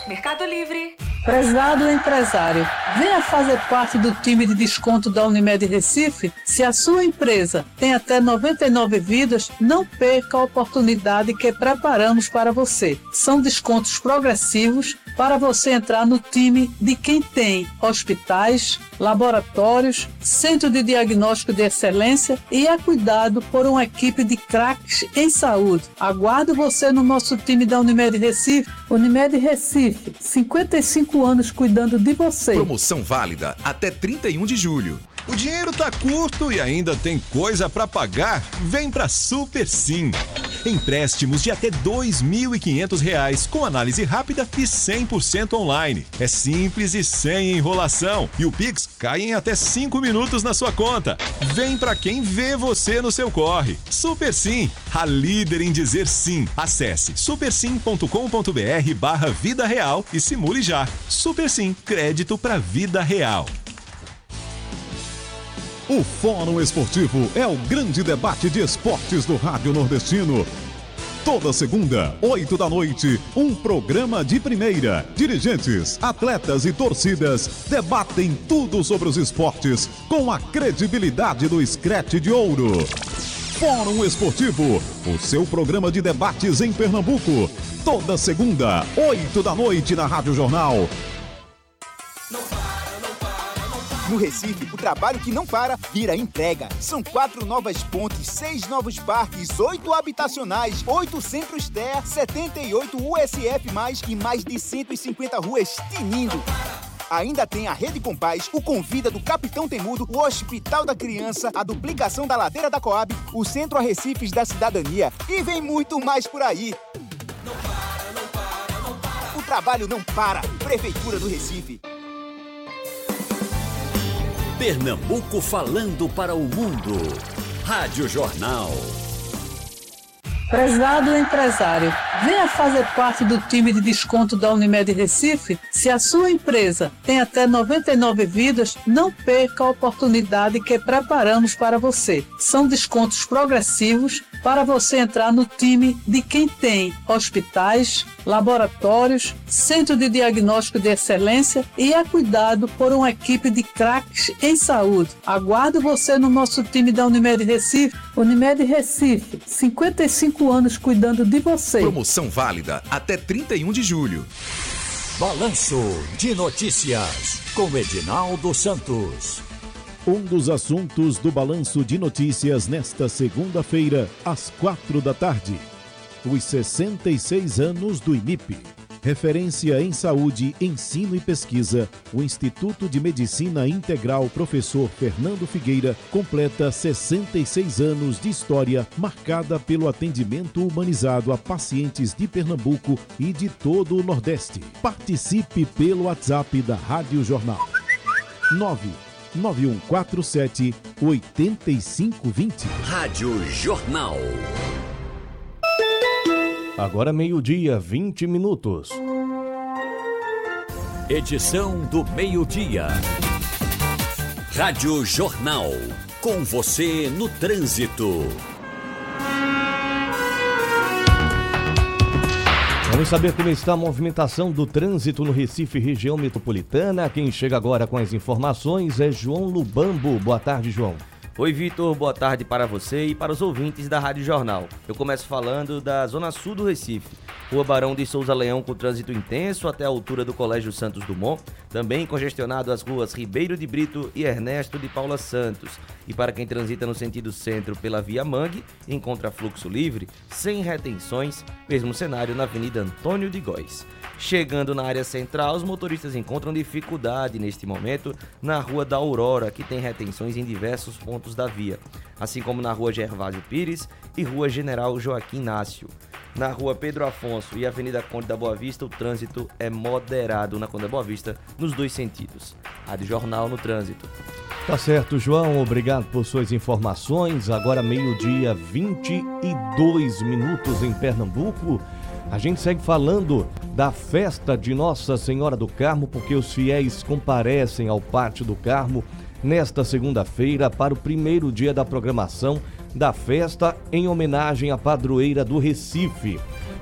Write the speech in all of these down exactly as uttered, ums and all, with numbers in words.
Mercado Livre. Prezado empresário, venha fazer parte do time de desconto da Unimed Recife. Se a sua empresa tem até noventa e nove vidas, não perca a oportunidade que preparamos para você. São descontos progressivos para você entrar no time de quem tem hospitais, laboratórios, centro de diagnóstico de excelência e é cuidado por uma equipe de craques em saúde. Aguardo você no nosso time da Unimed Recife. Unimed Recife, cinquenta e cinco anos cuidando de você. Promoção válida até trinta e um de julho. O dinheiro tá curto e ainda tem coisa para pagar? Vem pra Super Sim. Empréstimos de até dois mil e quinhentos reais com análise rápida e cem por cento online. É simples e sem enrolação. E o Pix cai em até cinco minutos na sua conta. Vem pra quem vê você no seu corre. Super Sim, a líder em dizer sim. Acesse supersim ponto com ponto br barra vida real e simule já. Super Sim, crédito pra vida real. O Fórum Esportivo é o grande debate de esportes do Rádio Nordestino. Toda segunda, oito da noite, um programa de primeira. Dirigentes, atletas e torcidas debatem tudo sobre os esportes com a credibilidade do Scratch de Ouro. Fórum Esportivo, o seu programa de debates em Pernambuco. Toda segunda, oito da noite na Rádio Jornal. No Recife, o trabalho que não para vira entrega. São quatro novas pontes, seis novos parques, oito habitacionais, oito centros T E A, setenta e oito U S F mais, e mais de cento e cinquenta ruas tinindo. Ainda tem a Rede Compaz, o Convida do Capitão Temudo, o Hospital da Criança, a duplicação da Ladeira da Coab, o Centro Arrecifes da Cidadania e vem muito mais por aí. Não para, não para, não para. O trabalho não para. Prefeitura do Recife. Pernambuco falando para o mundo. Rádio Jornal. Prezado empresário, venha fazer parte do time de desconto da Unimed Recife. Se a sua empresa tem até noventa e nove vidas, não perca a oportunidade que preparamos para você. São descontos progressivos para você entrar no time de quem tem hospitais, laboratórios, centro de diagnóstico de excelência e é cuidado por uma equipe de craques em saúde. Aguardo você no nosso time da Unimed Recife. Unimed Recife, cinquenta e cinco anos cuidando de você. Promoção válida até trinta e um de julho. Balanço de Notícias com Edinaldo Santos. Um dos assuntos do Balanço de Notícias nesta segunda-feira, às quatro da tarde. Os sessenta e seis anos do I M I P. Referência em saúde, ensino e pesquisa, o Instituto de Medicina Integral Professor Fernando Figueira completa sessenta e seis anos de história marcada pelo atendimento humanizado a pacientes de Pernambuco e de todo o Nordeste. Participe pelo WhatsApp da Rádio Jornal. nove nove um quatro sete oito cinco dois zero. Rádio Jornal. Agora meio-dia, vinte minutos. Edição do meio-dia. Rádio Jornal. Com você no trânsito. Vamos saber como está a movimentação do trânsito no Recife, região metropolitana. Quem chega agora com as informações é João Lubambo. Boa tarde, João. Oi, Vitor, boa tarde para você e para os ouvintes da Rádio Jornal. Eu começo falando da zona sul do Recife. Rua Barão de Souza Leão com trânsito intenso até a altura do Colégio Santos Dumont. Também congestionado as ruas Ribeiro de Brito e Ernesto de Paula Santos. E para quem transita no sentido centro pela Via Mangue, encontra fluxo livre, sem retenções, mesmo cenário na Avenida Antônio de Góes. Chegando na área central, os motoristas encontram dificuldade neste momento na Rua da Aurora, que tem retenções em diversos pontos da via, assim como na Rua Gervásio Pires e Rua General Joaquim Nácio. Na Rua Pedro Afonso e Avenida Conde da Boa Vista, o trânsito é moderado na Conde da Boa Vista nos dois sentidos. Rádio Jornal no trânsito. Tá certo, João. Obrigado por suas informações. Agora meio-dia, vinte e dois minutos em Pernambuco. A gente segue falando da festa de Nossa Senhora do Carmo, porque os fiéis comparecem ao Pátio do Carmo nesta segunda-feira para o primeiro dia da programação da festa em homenagem à padroeira do Recife.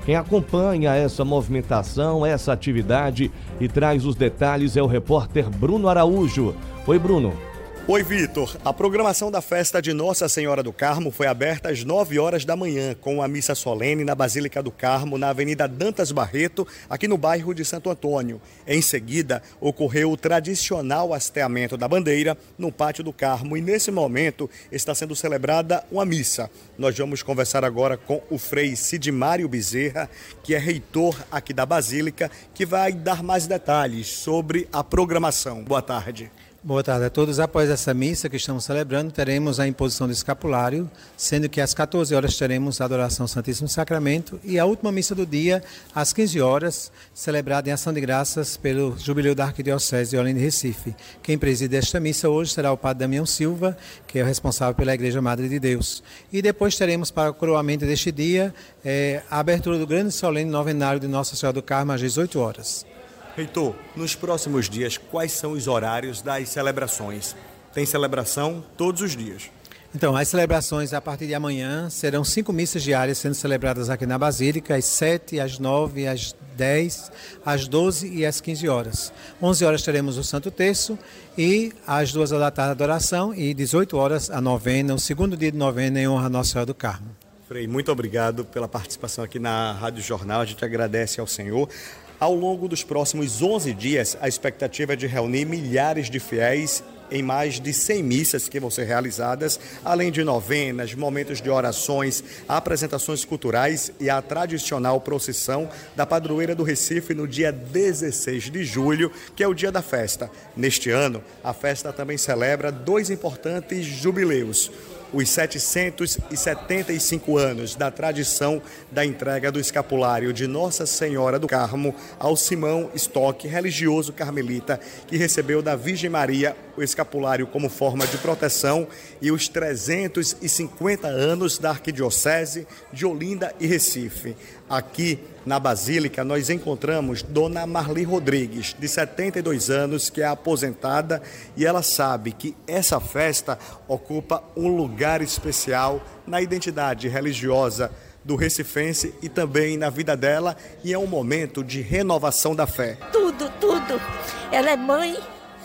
Quem acompanha essa movimentação, essa atividade e traz os detalhes é o repórter Bruno Araújo. Oi, Bruno. Oi, Vitor. A programação da festa de Nossa Senhora do Carmo foi aberta às nove horas da manhã, com a missa solene na Basílica do Carmo, na Avenida Dantas Barreto, aqui no bairro de Santo Antônio. Em seguida, ocorreu o tradicional hasteamento da bandeira no Pátio do Carmo e, nesse momento, está sendo celebrada uma missa. Nós vamos conversar agora com o frei Sidimário Bezerra, que é reitor aqui da Basílica, que vai dar mais detalhes sobre a programação. Boa tarde. Boa tarde a todos. Após essa missa que estamos celebrando, teremos a imposição do escapulário, sendo que às quatorze horas teremos a adoração ao Santíssimo Sacramento e a última missa do dia, às quinze horas, celebrada em ação de graças pelo Jubileu da Arquidiocese de Olinda e Recife. Quem preside esta missa hoje será o Padre Damião Silva, que é o responsável pela Igreja Madre de Deus. E depois teremos para o coroamento deste dia é, a abertura do grande solene novenário de Nossa Senhora do Carmo às dezoito horas. Reitor, nos próximos dias, quais são os horários das celebrações? Tem celebração todos os dias. Então, as celebrações a partir de amanhã serão cinco missas diárias sendo celebradas aqui na Basílica, às sete, às nove, às dez, às doze e às quinze horas. onze horas teremos o Santo Terço e às duas horas da tarde a adoração e dezoito horas a novena, o segundo dia de novena em honra a Nossa Senhora do Carmo. Frei, muito obrigado pela participação aqui na Rádio Jornal, a gente agradece ao Senhor. Ao longo dos próximos onze dias, a expectativa é de reunir milhares de fiéis em mais de cem missas que vão ser realizadas, além de novenas, momentos de orações, apresentações culturais e a tradicional procissão da Padroeira do Recife no dia dezesseis de julho, que é o dia da festa. Neste ano, a festa também celebra dois importantes jubileus. Os setecentos e setenta e cinco anos da tradição da entrega do escapulário de Nossa Senhora do Carmo ao Simão Stock, religioso carmelita, que recebeu da Virgem Maria o escapulário como forma de proteção, e os trezentos e cinquenta anos da Arquidiocese de Olinda e Recife. Aqui na Basílica nós encontramos Dona Marli Rodrigues, de setenta e dois anos, que é aposentada, e ela sabe que essa festa ocupa um lugar especial na identidade religiosa do recifense e também na vida dela, e é um momento de renovação da fé. Tudo, tudo. Ela é mãe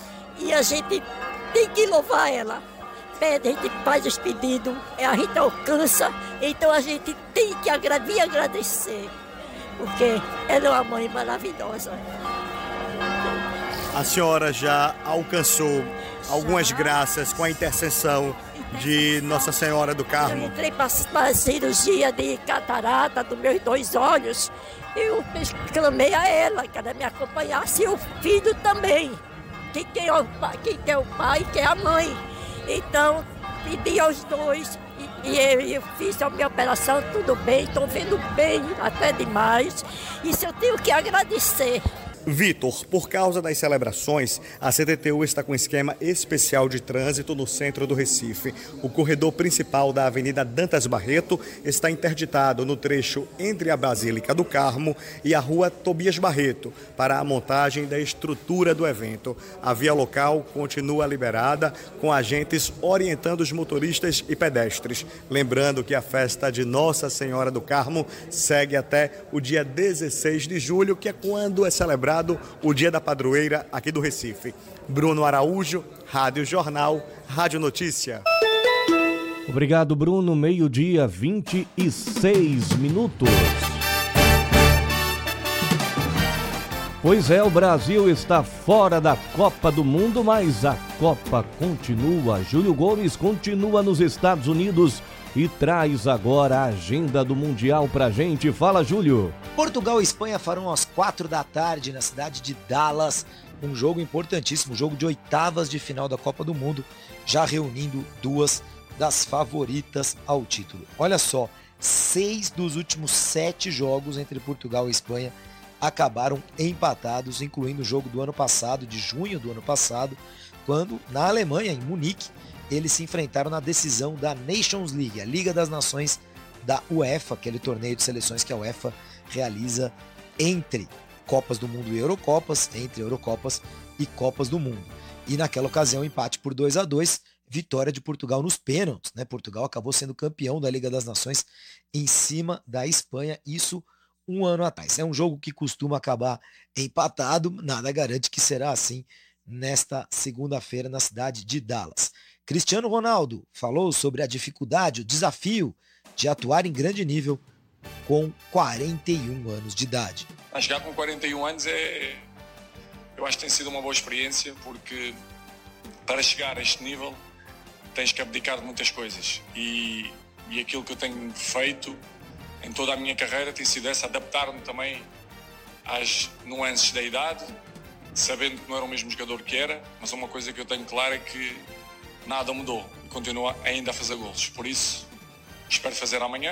e a gente tem que louvar ela. Pede, a gente faz os pedidos, a gente alcança, então a gente tem que agradecer, porque ela é uma mãe maravilhosa. A senhora já alcançou algumas graças com a intercessão de Nossa Senhora do Carmo? Eu entrei para a cirurgia de catarata dos meus dois olhos, eu clamei a ela que ela me acompanhasse, e o filho também, que quem é o pai, quem quer o pai, quer a mãe. Então, pedi aos dois e, e eu, eu fiz a minha operação, tudo bem, estou vendo bem, até demais. Isso eu tenho que agradecer. Vitor, por causa das celebrações, a C D T U está com um esquema especial de trânsito no centro do Recife. O corredor principal da Avenida Dantas Barreto está interditado no trecho entre a Basílica do Carmo e a Rua Tobias Barreto para a montagem da estrutura do evento. A via local continua liberada, com agentes orientando os motoristas e pedestres. Lembrando que a festa de Nossa Senhora do Carmo segue até o dia dezesseis de julho, que é quando é celebrado o Dia da Padroeira aqui do Recife. Bruno Araújo, Rádio Jornal, Rádio Notícia. Obrigado, Bruno. Meio-dia, vinte e seis minutos. Pois é, o Brasil está fora da Copa do Mundo, mas a Copa continua. Júlio Gomes continua nos Estados Unidos e traz agora a agenda do Mundial pra gente. Fala, Júlio. Portugal e Espanha farão às quatro da tarde na cidade de Dallas, um jogo importantíssimo, um jogo de oitavas de final da Copa do Mundo, já reunindo duas das favoritas ao título. Olha só, seis dos últimos sete jogos entre Portugal e Espanha acabaram empatados, incluindo o jogo do ano passado, de junho do ano passado, quando na Alemanha, em Munique, eles se enfrentaram na decisão da Nations League, a Liga das Nações da UEFA, aquele torneio de seleções que a UEFA realiza entre Copas do Mundo e Eurocopas, entre Eurocopas e Copas do Mundo. E naquela ocasião, empate por dois a dois, vitória de Portugal nos pênaltis, né? Portugal acabou sendo campeão da Liga das Nações em cima da Espanha, isso um ano atrás. É um jogo que costuma acabar empatado, nada garante que será assim nesta segunda-feira na cidade de Dallas. Cristiano Ronaldo falou sobre a dificuldade, o desafio de atuar em grande nível com quarenta e um anos de idade. A jogar com quarenta e um anos é, eu acho que tem sido uma boa experiência, porque para chegar a este nível tens que abdicar de muitas coisas e, e aquilo que eu tenho feito em toda a minha carreira tem sido essa, adaptar-me também às nuances da idade, sabendo que não era o mesmo jogador que era, mas uma coisa que eu tenho clara é que nada mudou e continuo ainda a fazer golos. Por isso, espero fazer amanhã.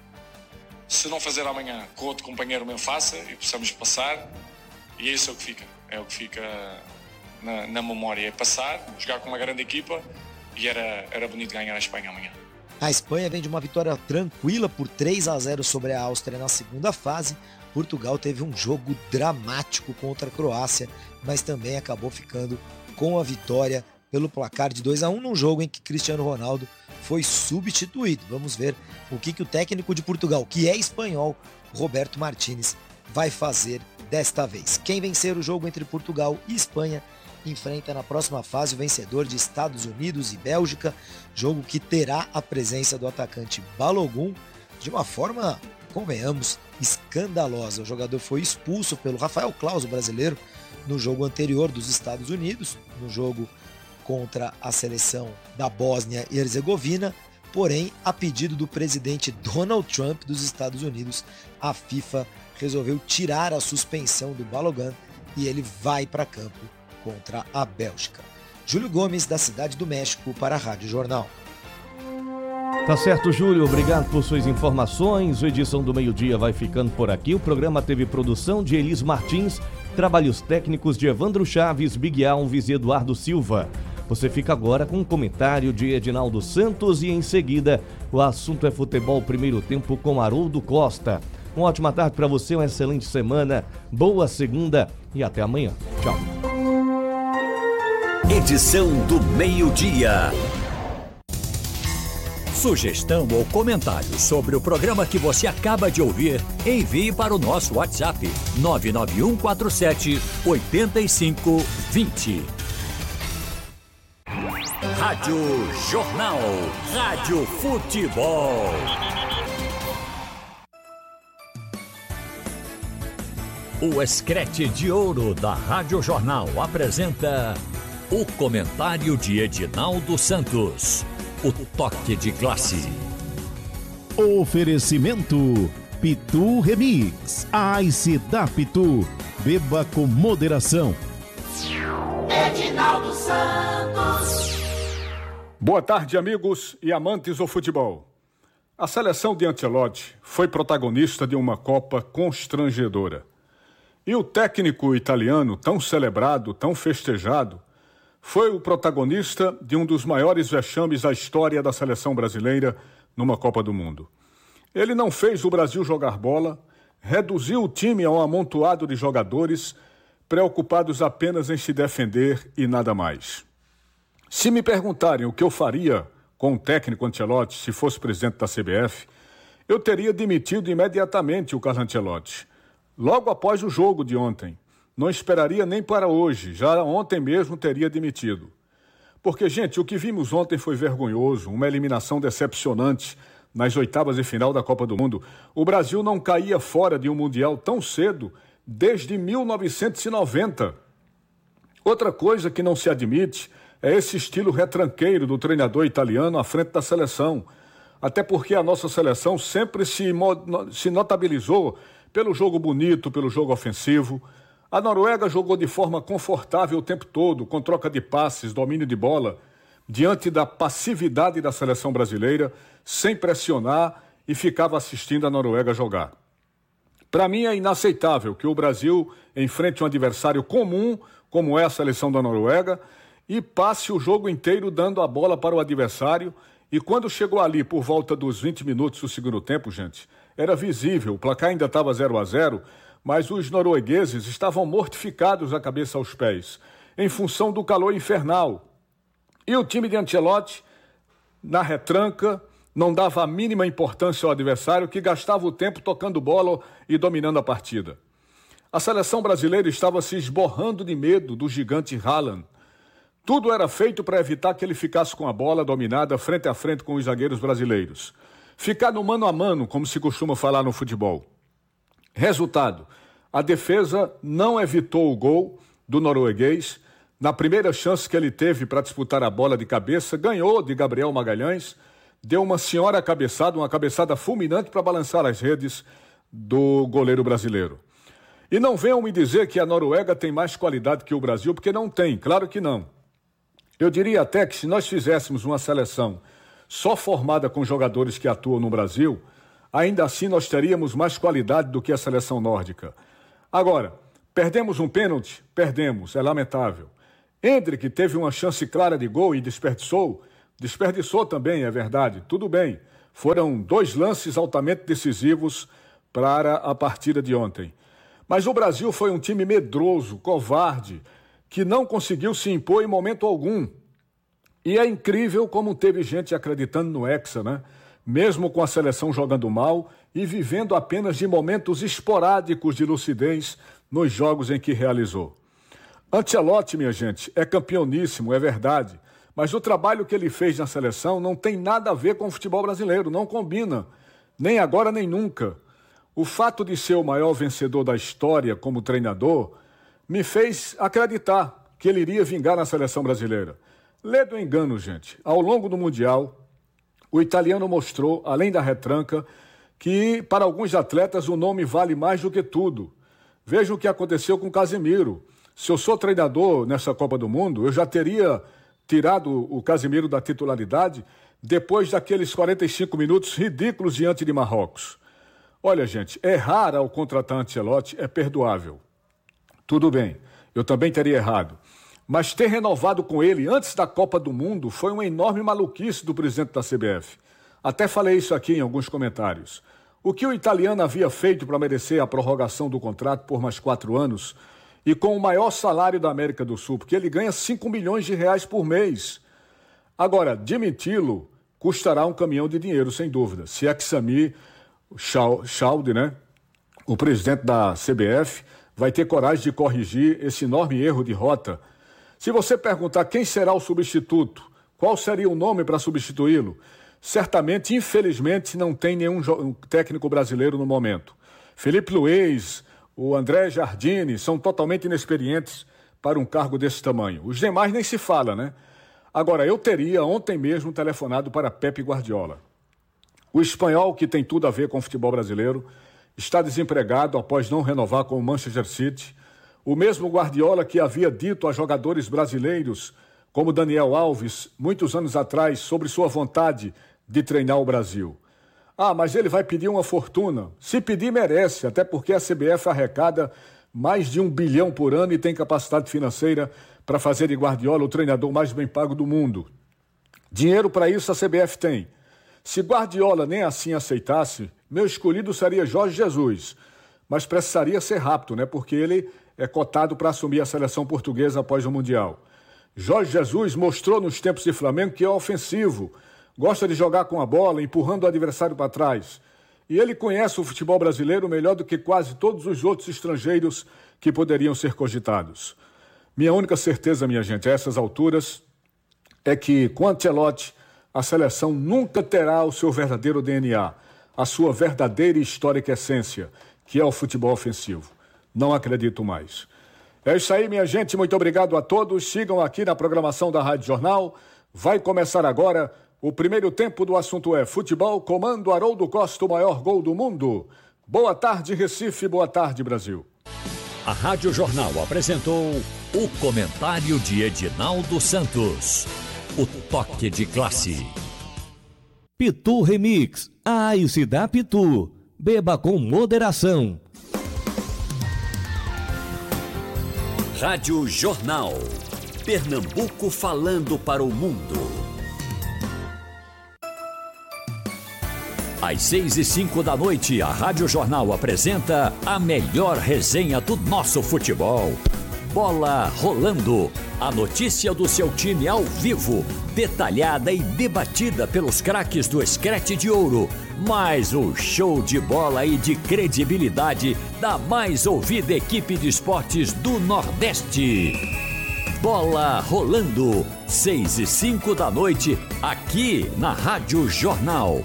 Se não fazer amanhã, que outro companheiro me faça e possamos passar, e é isso o que fica. É o que fica na, na memória, é passar, jogar com uma grande equipa, e era, era bonito ganhar a Espanha amanhã. A Espanha vem de uma vitória tranquila por três a zero sobre a Áustria na segunda fase. Portugal teve um jogo dramático contra a Croácia, mas também acabou ficando com a vitória pelo placar de dois a um num jogo em que Cristiano Ronaldo foi substituído. Vamos ver o que, que o técnico de Portugal, que é espanhol, Roberto Martínez, vai fazer desta vez. Quem vencer o jogo entre Portugal e Espanha enfrenta na próxima fase o vencedor de Estados Unidos e Bélgica, jogo que terá a presença do atacante Balogun de uma forma, convenhamos, escandalosa. O jogador foi expulso pelo Rafael Claus, o brasileiro, no jogo anterior dos Estados Unidos, no jogo contra a seleção da Bósnia e Herzegovina, porém, a pedido do presidente Donald Trump dos Estados Unidos, a FIFA resolveu tirar a suspensão do Balogun e ele vai para campo contra a Bélgica. Júlio Gomes, da Cidade do México, para a Rádio Jornal. Tá certo, Júlio. Obrigado por suas informações. A edição do meio-dia vai ficando por aqui. O programa teve produção de Elis Martins, trabalhos técnicos de Evandro Chaves, Big Alves e Eduardo Silva. Você fica agora com um comentário de Edinaldo Santos e em seguida o assunto é futebol primeiro tempo com Haroldo Costa. Uma ótima tarde para você, uma excelente semana, boa segunda e até amanhã. Tchau. Edição do meio-dia. Sugestão ou comentário sobre o programa que você acaba de ouvir, envie para o nosso WhatsApp nove nove um quatro sete oito cinco dois zero. Rádio Jornal, Rádio Futebol. O Escrete de Ouro da Rádio Jornal apresenta o comentário de Edinaldo Santos. O toque de classe. Oferecimento Pitu Remix. A Ice da Pitu. Beba com moderação. Edinaldo Santos. Boa tarde, amigos e amantes do futebol. A seleção de Ancelotti foi protagonista de uma Copa constrangedora. E o técnico italiano, tão celebrado, tão festejado, foi o protagonista de um dos maiores vexames da história da seleção brasileira numa Copa do Mundo. Ele não fez o Brasil jogar bola, reduziu o time a um amontoado de jogadores preocupados apenas em se defender e nada mais. Se me perguntarem o que eu faria com o técnico Ancelotti se fosse presidente da C B F, eu teria demitido imediatamente o Carlo Ancelotti, logo após o jogo de ontem. Não esperaria nem para hoje, já ontem mesmo teria demitido. Porque, gente, o que vimos ontem foi vergonhoso, uma eliminação decepcionante nas oitavas de final da Copa do Mundo. O Brasil não caía fora de um Mundial tão cedo desde mil novecentos e noventa. Outra coisa que não se admite é esse estilo retranqueiro do treinador italiano à frente da seleção. Até porque a nossa seleção sempre se, se notabilizou pelo jogo bonito, pelo jogo ofensivo. A Noruega jogou de forma confortável o tempo todo, com troca de passes, domínio de bola, diante da passividade da seleção brasileira, sem pressionar e ficava assistindo a Noruega jogar. Para mim é inaceitável que o Brasil enfrente um adversário comum, como é a seleção da Noruega, e passe o jogo inteiro dando a bola para o adversário. E quando chegou ali por volta dos vinte minutos do segundo tempo, gente, era visível, o placar ainda estava zero a zero, mas os noruegueses estavam mortificados da cabeça aos pés, em função do calor infernal. E o time de Ancelotti, na retranca, não dava a mínima importância ao adversário, que gastava o tempo tocando bola e dominando a partida. A seleção brasileira estava se esborrando de medo do gigante Haaland. Tudo era feito para evitar que ele ficasse com a bola dominada frente a frente com os zagueiros brasileiros. Ficar no mano a mano, como se costuma falar no futebol. Resultado, a defesa não evitou o gol do norueguês. Na primeira chance que ele teve para disputar a bola de cabeça, ganhou de Gabriel Magalhães, deu uma senhora cabeçada, uma cabeçada fulminante para balançar as redes do goleiro brasileiro. E não venham me dizer que a Noruega tem mais qualidade que o Brasil, porque não tem, claro que não. Eu diria até que se nós fizéssemos uma seleção só formada com jogadores que atuam no Brasil, ainda assim nós teríamos mais qualidade do que a seleção nórdica. Agora, perdemos um pênalti? Perdemos, é lamentável. Endrick teve uma chance clara de gol e desperdiçou? Desperdiçou também, é verdade, tudo bem. Foram dois lances altamente decisivos para a partida de ontem. Mas o Brasil foi um time medroso, covarde, que não conseguiu se impor em momento algum. E é incrível como teve gente acreditando no Hexa, né? Mesmo com a seleção jogando mal e vivendo apenas de momentos esporádicos de lucidez nos jogos em que realizou. Ancelotti, minha gente, é campeoníssimo, é verdade, mas o trabalho que ele fez na seleção não tem nada a ver com o futebol brasileiro, não combina, nem agora nem nunca. O fato de ser o maior vencedor da história como treinador me fez acreditar que ele iria vingar na seleção brasileira. Lê do engano, gente. Ao longo do Mundial, o italiano mostrou, além da retranca, que para alguns atletas o nome vale mais do que tudo. Veja o que aconteceu com o Casemiro. Se eu sou treinador nessa Copa do Mundo, eu já teria tirado o Casemiro da titularidade depois daqueles quarenta e cinco minutos ridículos diante de Marrocos. Olha, gente, errar ao contratar Ancelotti é perdoável. Tudo bem, eu também teria errado. Mas ter renovado com ele antes da Copa do Mundo foi uma enorme maluquice do presidente da C B F. Até falei isso aqui em alguns comentários. O que o italiano havia feito para merecer a prorrogação do contrato por mais quatro anos e com o maior salário da América do Sul, porque ele ganha cinco milhões de reais por mês. Agora, demiti-lo custará um caminhão de dinheiro, sem dúvida. Se é que Samir Chaldi, né, o presidente da C B F, vai ter coragem de corrigir esse enorme erro de rota. Se você perguntar quem será o substituto, qual seria o nome para substituí-lo, certamente, infelizmente, não tem nenhum técnico brasileiro no momento. Felipe Luiz, o André Jardine são totalmente inexperientes para um cargo desse tamanho. Os demais nem se fala, né? Agora, eu teria ontem mesmo telefonado para Pepe Guardiola. O espanhol, que tem tudo a ver com o futebol brasileiro, está desempregado após não renovar com o Manchester City. O mesmo Guardiola que havia dito a jogadores brasileiros, como Daniel Alves, muitos anos atrás, sobre sua vontade de treinar o Brasil. Ah, mas ele vai pedir uma fortuna. Se pedir, merece, até porque a C B F arrecada mais de um bilhão por ano e tem capacidade financeira para fazer de Guardiola o treinador mais bem pago do mundo. Dinheiro para isso a C B F tem. Se Guardiola nem assim aceitasse, meu escolhido seria Jorge Jesus, mas precisaria ser rápido, né? Porque ele é cotado para assumir a seleção portuguesa após o Mundial. Jorge Jesus mostrou nos tempos de Flamengo que é ofensivo, gosta de jogar com a bola, empurrando o adversário para trás. E ele conhece o futebol brasileiro melhor do que quase todos os outros estrangeiros que poderiam ser cogitados. Minha única certeza, minha gente, a essas alturas, é que com Ancelotti, a seleção nunca terá o seu verdadeiro D N A, a sua verdadeira e histórica essência, que é o futebol ofensivo. Não acredito mais. É isso aí, minha gente. Muito obrigado a todos. Sigam aqui na programação da Rádio Jornal. Vai começar agora o primeiro tempo do assunto é futebol. Comando Haroldo Costa, o maior gol do mundo. Boa tarde, Recife. Boa tarde, Brasil. A Rádio Jornal apresentou o comentário de Edinaldo Santos. O toque de classe. Pitu Remix. A Ice da Pitu. Beba com moderação. Rádio Jornal. Pernambuco falando para o mundo. Às seis e cinco da noite, a Rádio Jornal apresenta a melhor resenha do nosso futebol. Bola Rolando. A notícia do seu time ao vivo, detalhada e debatida pelos craques do Scratch de Ouro. Mais um show de bola e de credibilidade da mais ouvida equipe de esportes do Nordeste. Bola Rolando, seis e cinco da noite, aqui na Rádio Jornal.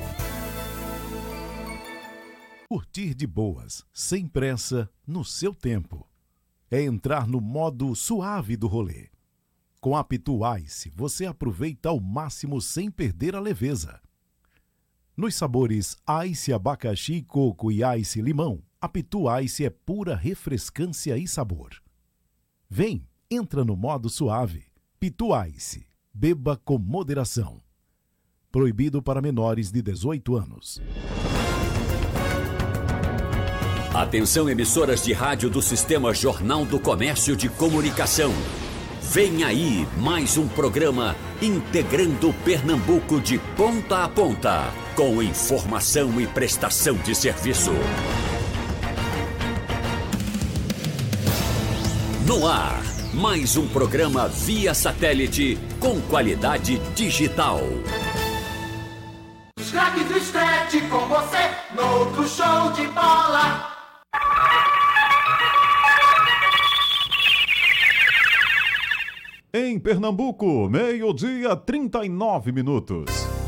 Curtir de boas, sem pressa, no seu tempo. É entrar no modo suave do rolê. Com a Pitu Ice, você aproveita ao máximo sem perder a leveza. Nos sabores Ice abacaxi, coco e Ice limão, a Pitu Ice é pura refrescância e sabor. Vem, entra no modo suave. Pitu Ice, beba com moderação. Proibido para menores de dezoito anos. Atenção, emissoras de rádio do Sistema Jornal do Comércio de Comunicação. Vem aí mais um programa integrando Pernambuco de ponta a ponta, com informação e prestação de serviço. No ar, mais um programa via satélite com qualidade digital. Os craques do Scratch com você, no outro show de bola. Em Pernambuco, meio-dia, trinta e nove minutos.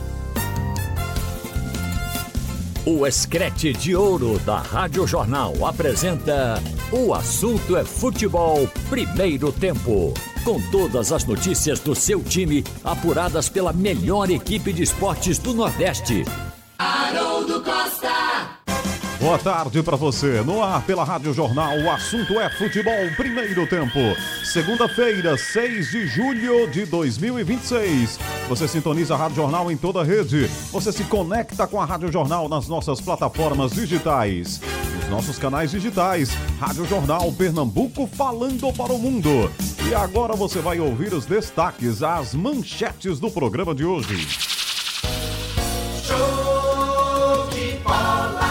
O Scratch de Ouro da Rádio Jornal apresenta O Assunto é Futebol, primeiro tempo. Com todas as notícias do seu time, apuradas pela melhor equipe de esportes do Nordeste. Haroldo Costa. Boa tarde para você. No ar pela Rádio Jornal, o assunto é futebol, primeiro tempo. Segunda-feira, seis de julho de dois mil e vinte e seis. Você sintoniza a Rádio Jornal em toda a rede. Você se conecta com a Rádio Jornal nas nossas plataformas digitais. Nos nossos canais digitais, Rádio Jornal Pernambuco falando para o mundo. E agora você vai ouvir os destaques, as manchetes do programa de hoje. Show de bola.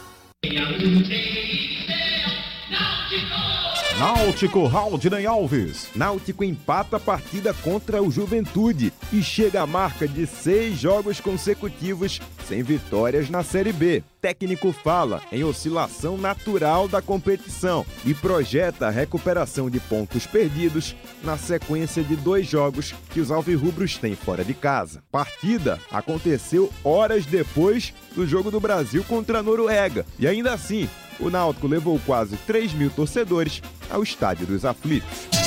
Náutico, Raudinei Alves. Náutico empata a partida contra o Juventude e chega à marca de seis jogos consecutivos sem vitórias na Série B. Técnico fala em oscilação natural da competição e projeta a recuperação de pontos perdidos na sequência de dois jogos que os alvirrubros têm fora de casa. Partida aconteceu horas depois do Jogo do Brasil contra a Noruega e ainda assim o Náutico levou quase três mil torcedores ao Estádio dos Aflitos.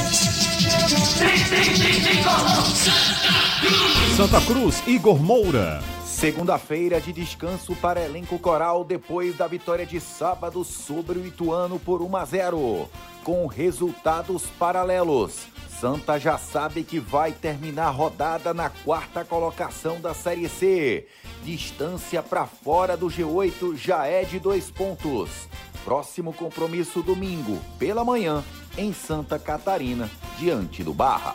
Santa Cruz, Igor Moura. Segunda-feira de descanso para elenco coral depois da vitória de sábado sobre o Ituano por um a zero. Com resultados paralelos, Santa já sabe que vai terminar a rodada na quarta colocação da Série C. Distância para fora do G oito já é de dois pontos. Próximo compromisso domingo, pela manhã, em Santa Catarina, diante do Barra.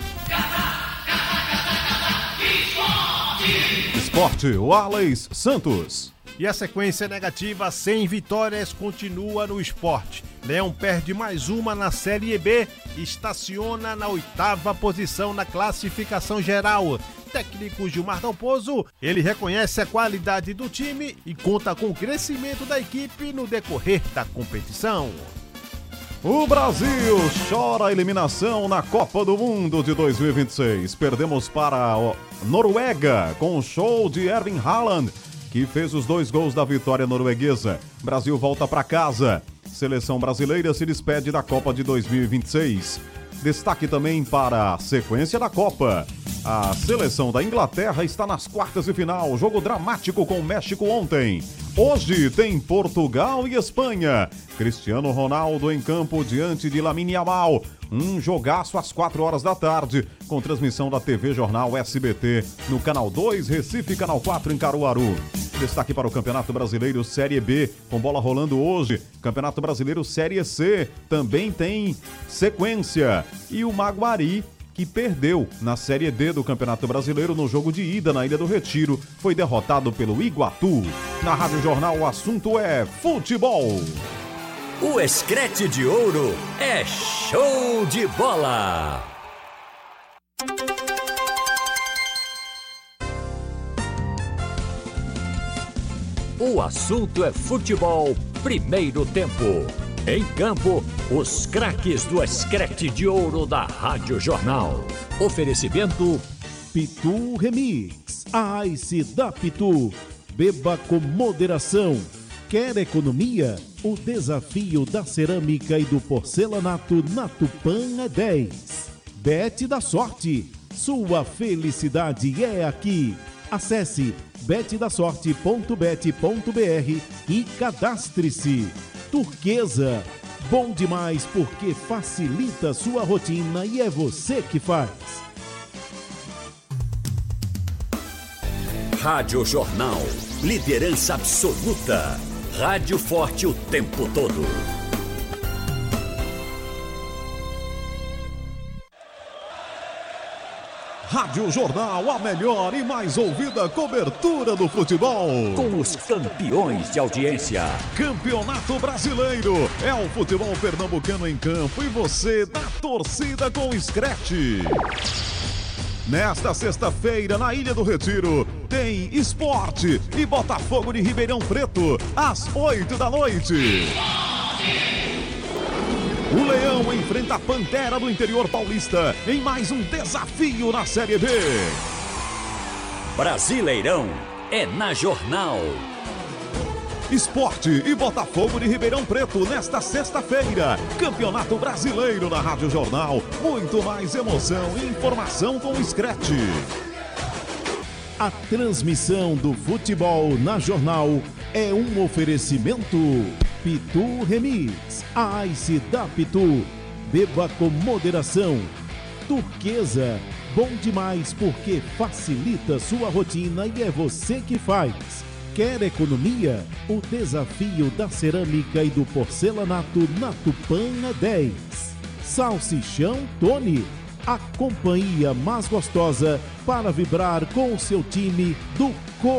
Esporte, Wallace Santos. E a sequência negativa sem vitórias continua no Esporte. Leão perde mais uma na Série B, estaciona na oitava posição na classificação geral. Técnico Gilmar Dalpozo, ele reconhece a qualidade do time e conta com o crescimento da equipe no decorrer da competição. O Brasil chora a eliminação na Copa do Mundo de dois mil e vinte e seis. Perdemos para a Noruega com o show de Erling Haaland, que fez os dois gols da vitória norueguesa. Brasil volta para casa. Seleção brasileira se despede da Copa de dois mil e vinte e seis. Destaque também para a sequência da Copa. A seleção da Inglaterra está nas quartas de final. Jogo dramático com o México ontem. Hoje tem Portugal e Espanha. Cristiano Ronaldo em campo diante de Lamine Yamal. Um jogaço às quatro horas da tarde, com transmissão da T V Jornal S B T no Canal dois, Recife, Canal quatro em Caruaru. Destaque para o Campeonato Brasileiro Série B, com bola rolando hoje. Campeonato Brasileiro Série C também tem sequência. E o Maguari, que perdeu na Série D do Campeonato Brasileiro no jogo de ida na Ilha do Retiro, foi derrotado pelo Iguatu. Na Rádio Jornal, o assunto é futebol. O Screte de Ouro é show de bola! O assunto é futebol, primeiro tempo. Em campo, os craques do Screte de Ouro da Rádio Jornal. Oferecimento Pitu Remix, a Ice da Pitu. Beba com moderação. Quer economia? O desafio da cerâmica e do porcelanato na Tupã é dez. Bet da Sorte. Sua felicidade é aqui. Acesse bet da sorte ponto bet ponto br e cadastre-se. Turquesa. Bom demais porque facilita sua rotina e é você que faz. Rádio Jornal. Liderança absoluta. Rádio forte o tempo todo. Rádio Jornal, a melhor e mais ouvida cobertura do futebol. Com os campeões de audiência. Campeonato Brasileiro. É o futebol pernambucano em campo e você na torcida com o Screte. Nesta sexta-feira, na Ilha do Retiro, tem Esporte e Botafogo de Ribeirão Preto, às oito da noite. O Leão enfrenta a Pantera do interior paulista em mais um desafio na Série B. Brasileirão é na Jornal. Esporte e Botafogo de Ribeirão Preto nesta sexta-feira. Campeonato Brasileiro na Rádio Jornal. Muito mais emoção e informação com o Screte. A transmissão do futebol na Jornal é um oferecimento Pitu Remix, a Ice da Pitu. Beba com moderação. Turquesa, bom demais porque facilita sua rotina e é você que faz. Quer economia? O desafio da cerâmica e do porcelanato na Tupã é dez. Salsichão Tony, a companhia mais gostosa para vibrar com o seu time do